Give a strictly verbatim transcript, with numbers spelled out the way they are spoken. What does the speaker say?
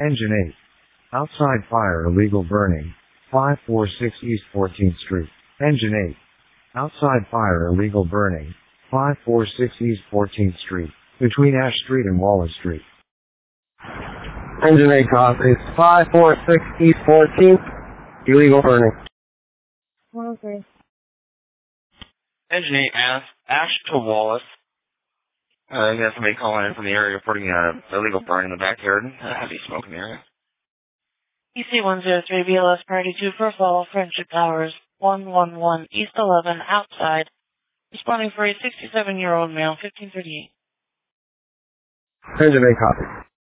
Engine eight. Outside fire illegal burning. five forty-six East fourteenth Street. Engine eight. Outside fire illegal burning. five forty-six East fourteenth Street. Between Ash Street and Wallace Street. Engine eight copies. five forty-six East fourteenth. Illegal burning. one oh three. Engine eight, Ash, Ash to Wallace. Uh, you got somebody calling in from the area reporting uh, illegal burn in the backyard. Uh, heavy smoke in the area. E C one oh three B L S Party two for Fall Friendship Towers. one one one East eleven outside. Responding for a sixty-seven-year-old male, fifteen thirty-eight. Engine eight copies.